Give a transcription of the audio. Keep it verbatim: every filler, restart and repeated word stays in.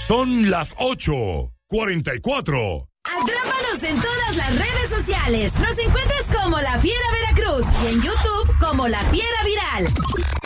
Son las ocho cuarenta y cuatro. Atrápanos en todas las redes sociales. Nos encuentras como La Fiera Veracruz y en YouTube como La Fiera Viral.